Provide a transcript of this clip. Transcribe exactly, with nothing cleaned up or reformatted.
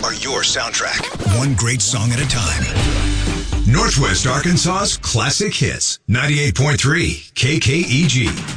are your soundtrack. One great song at a time. Northwest Arkansas's Classic Hits. ninety-eight point three K K E G.